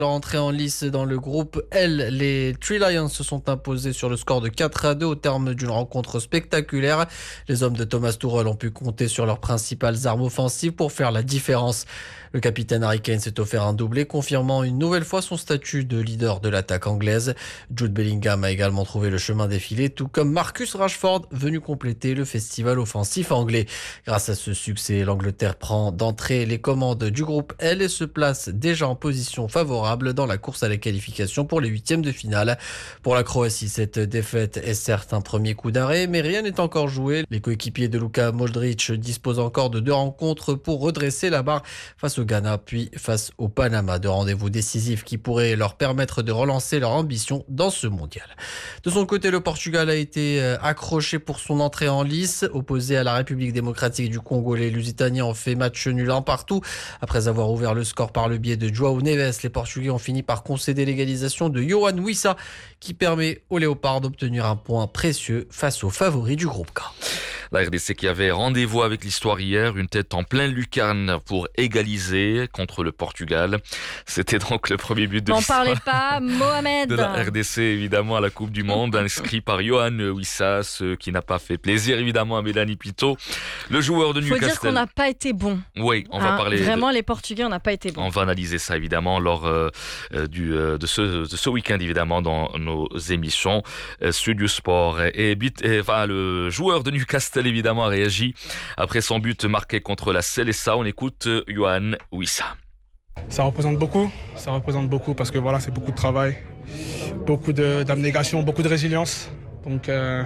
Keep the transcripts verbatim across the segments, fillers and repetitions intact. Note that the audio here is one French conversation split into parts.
Leur entrée en lice dans le groupe L, les Three Lions se sont imposés sur le score de quatre à deux au terme d'une rencontre spectaculaire. Les hommes de Thomas Tuchel ont pu compter sur leurs principales armes offensives pour faire la différence. Le capitaine Harry Kane s'est offert un doublé, confirmant une nouvelle fois son statut de leader de l'attaque anglaise. Jude Bellingham a également trouvé le chemin des filets, tout comme Marcus Rashford, venu compléter le festival offensif anglais. Grâce à ce succès, l'Angleterre prend d'entrée les commandes du groupe L et se place déjà en position favorable dans la course à la qualification pour les huitièmes de finale. Pour la Croatie, cette défaite est certes un premier coup d'arrêt, mais rien n'est encore joué. Les coéquipiers de Luka Modric disposent encore de deux rencontres pour redresser la barre face au Ghana, puis face au Panama. Deux rendez-vous décisifs qui pourraient leur permettre de relancer leur ambition dans ce mondial. De son côté, le Portugal a été accroché pour son entrée en lice. Opposé à la République démocratique du Congo, les Lusitaniens ont fait match nul un partout. Après avoir ouvert le score par le biais de João Neves, les Portugais ont fini par concéder l'égalisation de Yohan Wissa qui permet aux Léopards d'obtenir un point précieux face aux favoris du groupe K. La R D C qui avait rendez-vous avec l'histoire hier, une tête en pleine lucarne pour égaliser contre le Portugal. C'était donc le premier but de N'en l'histoire parlez pas, Mohamed. de la R D C, évidemment, à la Coupe du Monde, inscrit par Yohan Wissa, ce qui n'a pas fait plaisir, évidemment, à Mélanie Pitot, le joueur de Faut Newcastle. dire qu'on n'a pas été bon. Oui, on Hein, va parler... Vraiment, de... les Portugais, on n'a pas été bon. On va analyser ça, évidemment, lors euh, du, euh, de ce, de ce week-end, évidemment, dans nos émissions euh, Studio Sport. Et, et, et enfin, le joueur de Newcastle, évidemment, a réagi après son but marqué contre la Seleção. On écoute Yohan Wissa. Ça représente beaucoup, ça représente beaucoup parce que voilà, c'est beaucoup de travail, beaucoup de, d'abnégation, beaucoup de résilience. Donc euh,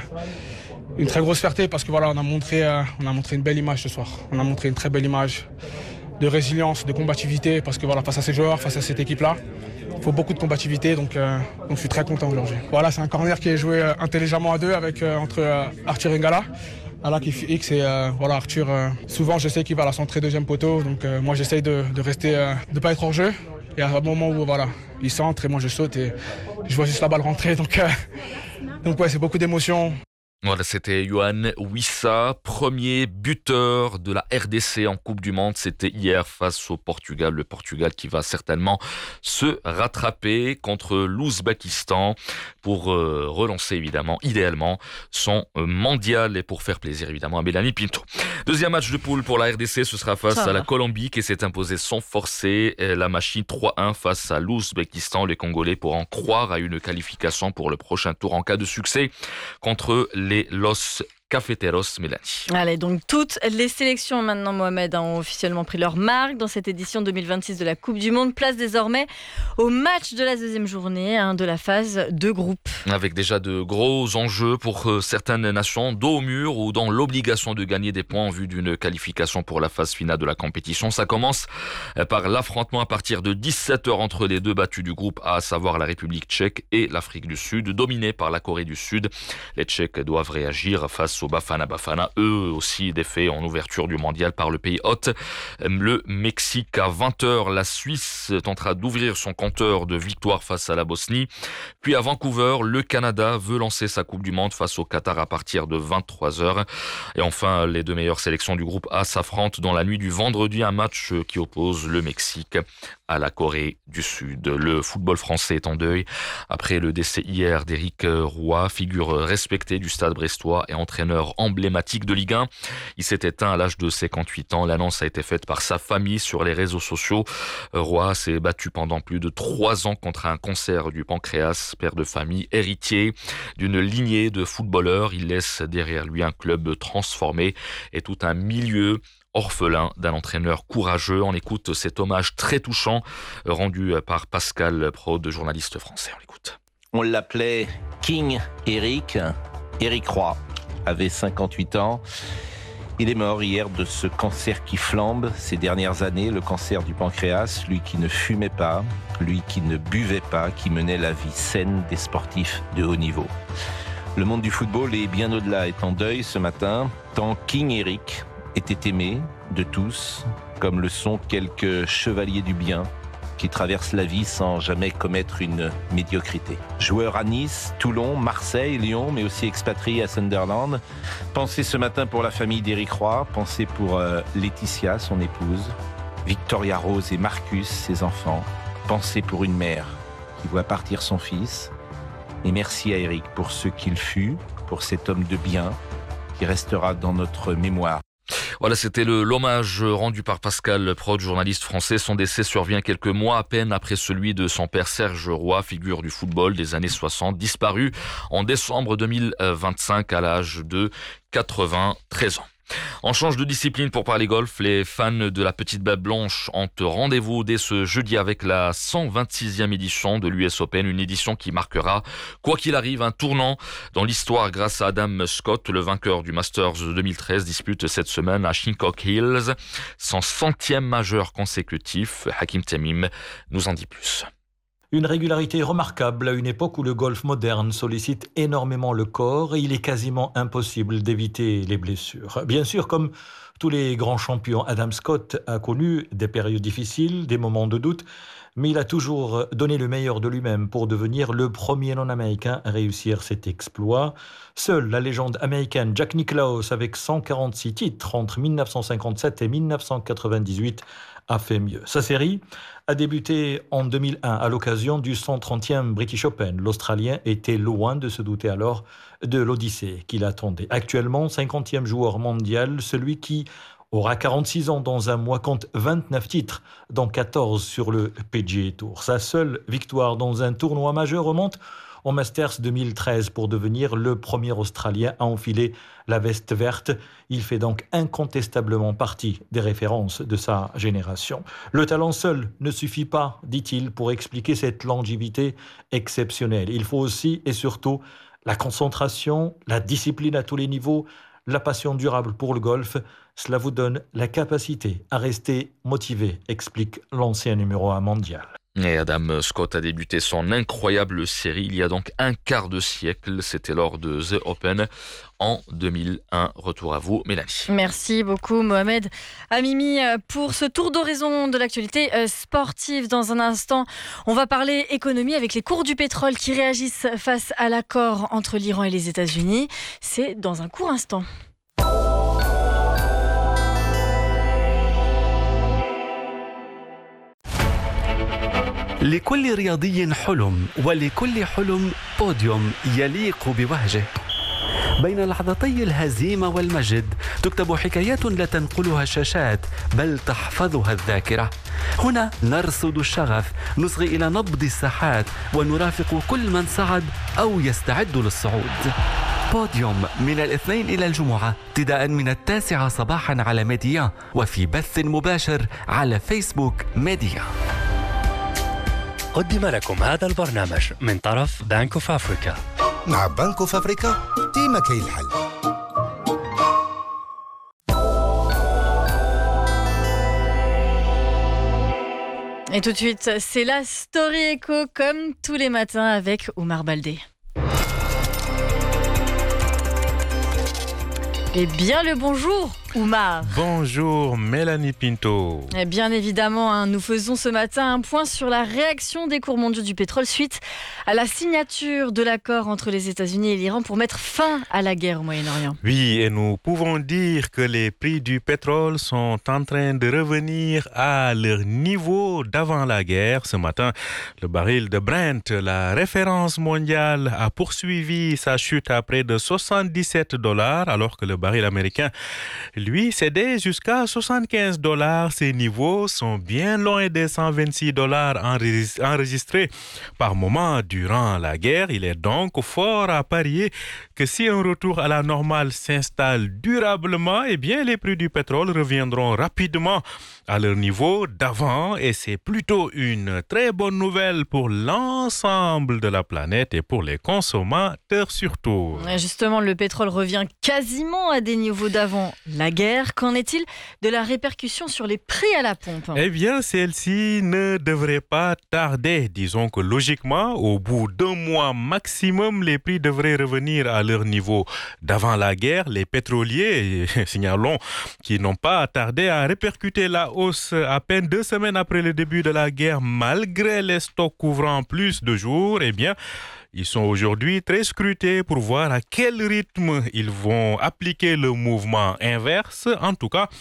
une très grosse fierté parce que voilà, on a montré, euh, on a montré une belle image ce soir. On a montré une très belle image de résilience, de combativité parce que voilà, face à ces joueurs, face à cette équipe-là, il faut beaucoup de combativité. Donc, euh, donc je suis très content aujourd'hui. Voilà, c'est un corner qui est joué euh, intelligemment à deux avec euh, entre euh, Arthur et Ngala. Là qui fait X et euh, voilà Arthur euh, souvent je sais qu'il va la centrer deuxième poteau donc euh, moi j'essaye de, de rester euh, de pas être hors jeu et à un moment où voilà il centre et moi je saute et je vois juste la balle rentrer donc euh, donc ouais c'est beaucoup d'émotions. Voilà, c'était Yohan Wissa, premier buteur de la R D C en Coupe du Monde. C'était hier face au Portugal. Le Portugal qui va certainement se rattraper contre l'Ouzbékistan pour euh, relancer évidemment, idéalement, son euh, mondial et pour faire plaisir évidemment à Mélanie Pinto. Deuxième match de poule pour la R D C, ce sera face Ça à va. la Colombie qui s'est imposée sans forcer la machine trois un face à l'Ouzbékistan. Les Congolais pourront croire à une qualification pour le prochain tour en cas de succès contre les Los Cafeteros, Mélanie. Allez, donc toutes les sélections maintenant, Mohamed, hein, ont officiellement pris leur marque dans cette édition deux mille vingt-six de la Coupe du Monde. Place désormais au match de la deuxième journée hein, de la phase de groupe. Avec déjà de gros enjeux pour euh, certaines nations, dos au mur ou dans l'obligation de gagner des points en vue d'une qualification pour la phase finale de la compétition. Ça commence euh, par l'affrontement à partir de dix-sept heures entre les deux battus du groupe A, à savoir la République tchèque et l'Afrique du Sud, dominée par la Corée du Sud. Les Tchèques doivent réagir face au Bafana Bafana, eux aussi défaits en ouverture du mondial par le pays hôte. Le Mexique à vingt heures, la Suisse tentera d'ouvrir son compteur de victoire face à la Bosnie. Puis à Vancouver, le Canada veut lancer sa Coupe du Monde face au Qatar à partir de vingt-trois heures. Et enfin, les deux meilleures sélections du groupe A s'affrontent dans la nuit du vendredi, un match qui oppose le Mexique à la Corée du Sud. Le football français est en deuil après le décès hier d'Éric Roy, figure respectée du Stade brestois et entraîneur emblématique de Ligue un. Il s'est éteint à l'âge de cinquante-huit ans. L'annonce a été faite par sa famille sur les réseaux sociaux. Roy s'est battu pendant plus de trois ans contre un cancer du pancréas. Père de famille, héritier d'une lignée de footballeurs, il laisse derrière lui un club transformé et tout un milieu orphelin d'un entraîneur courageux. On écoute cet hommage très touchant rendu par Pascal Prod, journaliste français. On l'écoute. On l'appelait King Eric. Eric Roy avait cinquante-huit ans. Il est mort hier de ce cancer qui flambe ces dernières années, le cancer du pancréas, lui qui ne fumait pas, lui qui ne buvait pas, qui menait la vie saine des sportifs de haut niveau. Le monde du football et bien au-delà est en deuil ce matin, tant King Eric était aimé de tous, comme le sont quelques chevaliers du bien qui traversent la vie sans jamais commettre une médiocrité. Joueur à Nice, Toulon, Marseille, Lyon, mais aussi expatrié à Sunderland. Pensez ce matin pour la famille d'Éric Roy, pensez pour euh, Laetitia, son épouse, Victoria Rose et Marcus, ses enfants, pensée pour une mère qui voit partir son fils. Et merci à Eric pour ce qu'il fut, pour cet homme de bien qui restera dans notre mémoire. Voilà, c'était le, l'hommage rendu par Pascal Prod, journaliste français. Son décès survient quelques mois à peine après celui de son père Serge Roy, figure du football des années soixante, disparu en décembre deux mille vingt-cinq à l'âge de quatre-vingt-treize ans. On change de discipline pour parler golf. Les fans de la petite balle blanche ont rendez-vous dès ce jeudi avec la cent vingt-sixième édition de l'U S Open, une édition qui marquera, quoi qu'il arrive, un tournant dans l'histoire grâce à Adam Scott, le vainqueur du Masters deux mille treize, dispute cette semaine à Shinnecock Hills son centième majeur consécutif. Hakim Tamim nous en dit plus. Une régularité remarquable à une époque où le golf moderne sollicite énormément le corps et il est quasiment impossible d'éviter les blessures. Bien sûr, comme tous les grands champions, Adam Scott a connu des périodes difficiles, des moments de doute, mais il a toujours donné le meilleur de lui-même pour devenir le premier non-américain à réussir cet exploit. Seule la légende américaine Jack Nicklaus, avec cent quarante-six titres entre dix-neuf cent cinquante-sept et dix-neuf cent quatre-vingt-dix-huit, a fait mieux. Sa série a débuté en deux mille un à l'occasion du cent trentième British Open. L'Australien était loin de se douter alors de l'odyssée qui l'attendait. Actuellement, cinquantième joueur mondial, celui qui aura quarante-six ans dans un mois, compte vingt-neuf titres, dont quatorze sur le P G A Tour. Sa seule victoire dans un tournoi majeur remonte au Masters deux mille treize pour devenir le premier Australien à enfiler la veste verte. Il fait donc incontestablement partie des références de sa génération. Le talent seul ne suffit pas, dit-il, pour expliquer cette longévité exceptionnelle. Il faut aussi et surtout la concentration, la discipline à tous les niveaux, la passion durable pour le golf. Cela vous donne la capacité à rester motivé, explique l'ancien numéro un mondial. Et Adam Scott a débuté son incroyable série il y a donc un quart de siècle. C'était lors de The Open en deux mille un. Retour à vous, Mélanie. Merci beaucoup, Mohamed Amimi, pour ce tour d'horizon de l'actualité sportive. Dans un instant, on va parler économie avec les cours du pétrole qui réagissent face à l'accord entre l'Iran et les États-Unis. C'est dans un court instant. لكل رياضي حلم ولكل حلم بوديوم يليق بوهجه. بين لحظتي الهزيمة والمجد تكتب حكايات لا تنقلها الشاشات بل تحفظها الذاكرة. هنا نرصد الشغف، نصغي إلى نبض الساحات ونرافق كل من صعد أو يستعد للصعود. بوديوم من الاثنين إلى الجمعة ابتداء من التاسعة صباحا على ميديا وفي بث مباشر على فيسبوك ميديا. قدم لكم هذا البرنامج من طرف بنك اوف افريكا. مع بنك اوف افريكا ديما كاين الحل. Et tout de suite, c'est la Story Echo comme tous les matins avec Oumar Baldé. Et bien le bonjour, Oumar. Bonjour, Mélanie Pinto. Et bien évidemment, hein, nous faisons ce matin un point sur la réaction des cours mondiaux du pétrole suite à la signature de l'accord entre les États-Unis et l'Iran pour mettre fin à la guerre au Moyen-Orient. Oui, et nous pouvons dire que les prix du pétrole sont en train de revenir à leur niveau d'avant la guerre. Ce matin, le baril de Brent, la référence mondiale, a poursuivi sa chute à près de soixante-dix-sept dollars, alors que le baril américain, lui, cédait jusqu'à soixante-quinze dollars. Ces niveaux sont bien loin des cent vingt-six dollars enregistrés par moment durant la guerre. Il est donc fort à parier que si un retour à la normale s'installe durablement, eh bien, les prix du pétrole reviendront rapidement à leur niveau d'avant. Et c'est plutôt une très bonne nouvelle pour l'ensemble de la planète et pour les consommateurs surtout. Justement, le pétrole revient quasiment à des niveaux d'avant la guerre. Qu'en est-il de la répercussion sur les prix à la pompe ? Eh bien, celle-ci ne devrait pas tarder. Disons que logiquement, au bout d'un mois maximum, les prix devraient revenir à leur niveau d'avant la guerre. Les pétroliers, signalons, qui n'ont pas tardé à répercuter la hausse à peine deux semaines après le début de la guerre, malgré les stocks couvrant plus de jours, eh bien, ils sont aujourd'hui très scrutés pour voir à quel rythme ils vont appliquer le mouvement inverse. En tout cas,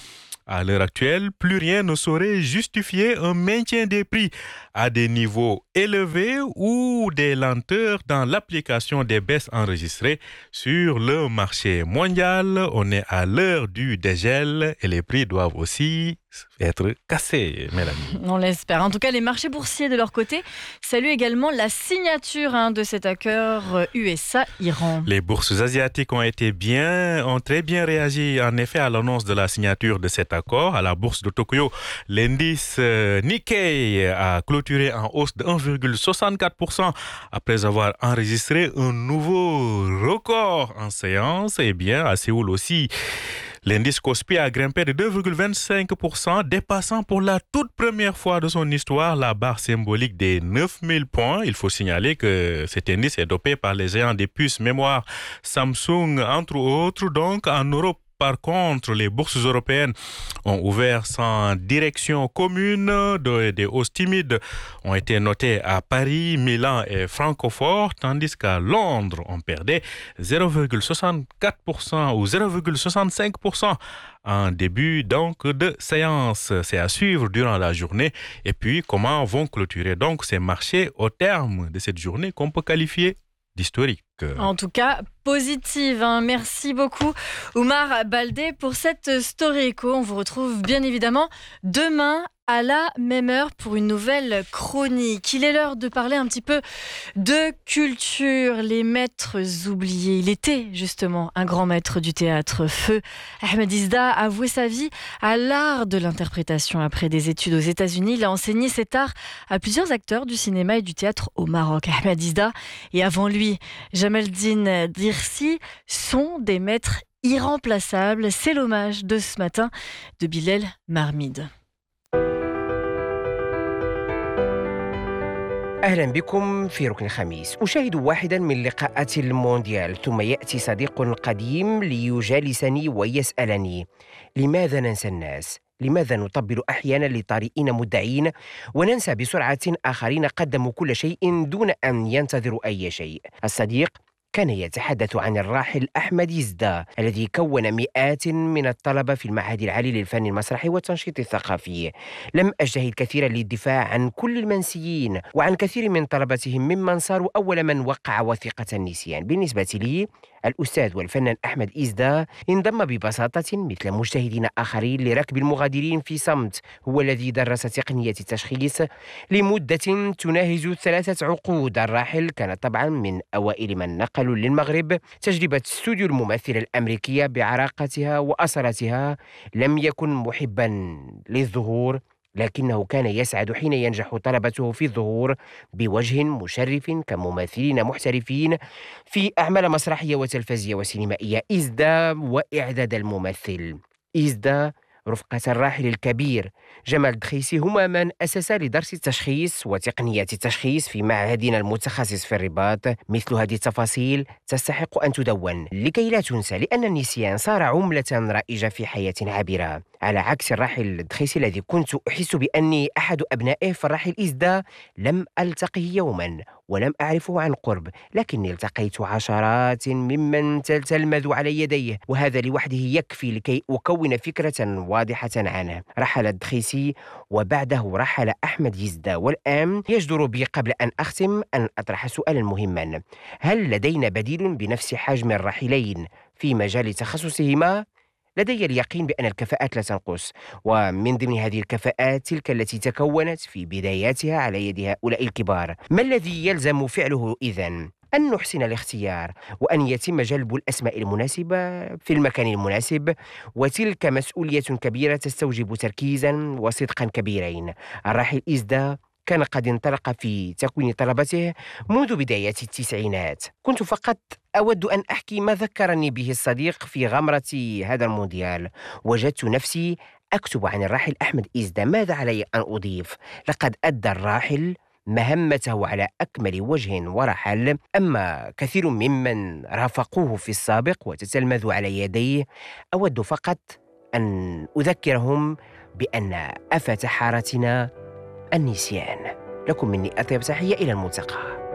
À l'heure actuelle, plus rien ne saurait justifier un maintien des prix à des niveaux élevés ou des lenteurs dans l'application des baisses enregistrées sur le marché mondial. On est à l'heure du dégel et les prix doivent aussi être cassés, Mélanie. On l'espère. En tout cas, les marchés boursiers de leur côté saluent également la signature hein, de cet accord U S A-Iran. Les bourses asiatiques ont été bien, ont très bien réagi en effet à l'annonce de la signature de cet accord. À la bourse de Tokyo, l'indice euh, Nikkei a clôturé en hausse de un virgule soixante-quatre pour cent après avoir enregistré un nouveau record en séance. Et bien, à Séoul aussi, l'indice Kospi a grimpé de deux virgule vingt-cinq pour cent, dépassant pour la toute première fois de son histoire la barre symbolique des neuf mille points. Il faut signaler que cet indice est dopé par les géants des puces mémoire Samsung, entre autres. Donc, en Europe, par contre, les bourses européennes ont ouvert sans direction commune. Des hausses timides ont été notées à Paris, Milan et Francfort, tandis qu'à Londres, on perdait zéro virgule soixante-quatre pour cent ou zéro virgule soixante-cinq pour cent en début donc de séance. C'est à suivre durant la journée. Et puis, comment vont clôturer donc ces marchés au terme de cette journée qu'on peut qualifier d'historique. En tout cas, positive. Hein. Merci beaucoup, Oumar Baldé, pour cette Story Echo. On vous retrouve bien évidemment demain à la même heure pour une nouvelle chronique. Il est l'heure de parler un petit peu de culture, les maîtres oubliés. Il était justement un grand maître du théâtre. Feu Ahmed Izda a voué sa vie à l'art de l'interprétation. Après des études aux États-Unis, il a enseigné cet art à plusieurs acteurs du cinéma et du théâtre au Maroc. Ahmed Izda et avant lui, Jamaldine Dirsi sont des maîtres irremplaçables. C'est l'hommage de ce matin de Bilal Marmide. أهلا بكم في ركن الخميس. أشاهد واحدا من لقاءات المونديال ثم يأتي صديق قديم ليجالسني ويسألني: لماذا ننسى الناس؟ لماذا نطبل أحيانا لطارئين مدعين وننسى بسرعة آخرين قدموا كل شيء دون أن ينتظروا أي شيء؟ الصديق كان يتحدث عن الراحل أحمد إزدا الذي كون مئات من الطلبة في المعهد العالي للفن المسرحي والتنشيط الثقافي. لم أجتهد كثيرا للدفاع عن كل المنسيين وعن كثير من طلبتهم ممن صاروا أول من وقع وثيقة النسيان. بالنسبة لي، الأستاذ والفنان أحمد إزدا انضم ببساطة مثل مجتهدين آخرين لركب المغادرين في صمت. هو الذي درس تقنية التشخيص لمدة تناهز ثلاثة عقود. الراحل كان طبعا من أوائل من نقلوا للمغرب تجربة استوديو الممثلة الأمريكية بعراقتها وأصالتها. لم يكن محبا للظهور، لكنه كان يسعد حين ينجح طلبته في الظهور بوجه مشرف كممثلين محترفين في أعمال مسرحية وتلفزية وسينمائية. إزدا وإعداد الممثل. إزدا رفقة الراحل الكبير جمال دخيسي هما من أسسا لدرس التشخيص وتقنية التشخيص في معهدنا المتخصص في الرباط. مثل هذه التفاصيل تستحق أن تدون لكي لا تنسى، لأن النسيان صار عملة رائجة في حياة عابرة. على عكس الراحل دخيسي الذي كنت أحس بأني أحد أبنائه، فالراحل إزدا لم ألتقيه يوما ولم أعرفه عن قرب، لكني التقيت عشرات ممن تلمذ على يديه، وهذا لوحده يكفي لكي أكون فكرة واضحة عنه. رحل الدخيسي وبعده رحل أحمد إزدا، والآن يجدر بي قبل أن أختم أن أطرح سؤالا مهما: هل لدينا بديل بنفس حجم الراحلين في مجال تخصصهما؟ لدي اليقين بأن الكفاءات لا تنقص، ومن ضمن هذه الكفاءات تلك التي تكونت في بداياتها على يد هؤلاء الكبار. ما الذي يلزم فعله إذن؟ أن نحسن الاختيار، وأن يتم جلب الأسماء المناسبة في المكان المناسب، وتلك مسؤولية كبيرة تستوجب تركيزا وصدقا كبيرين. الراحل إزدا كان قد انطلق في تكوين طلبته منذ بداية التسعينات. كنت فقط أود أن أحكي ما ذكرني به الصديق في غمرة هذا المونديال. وجدت نفسي أكتب عن الراحل أحمد إزدا. ماذا علي أن أضيف؟ لقد أدى الراحل مهمته على أكمل وجه ورحل. أما كثير ممن رافقوه في السابق وتتلمذوا على يديه، أود فقط أن أذكرهم بأن آفة حارتنا النسيان. لكم مني أطيب تحية، إلى الملتقى.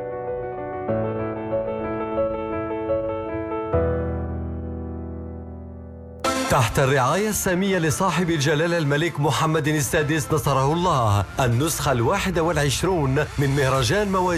تحت الرعاية السامية لصاحب الجلالة الملك محمد السادس نصره الله، النسخة الواحدة والعشرون من مهرجان موازين